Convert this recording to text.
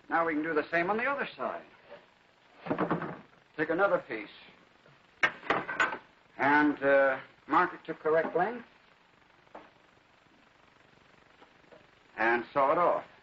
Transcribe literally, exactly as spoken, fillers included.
Now we can do the same on the other side. Take another piece. And uh, mark it to correct length. And saw it off.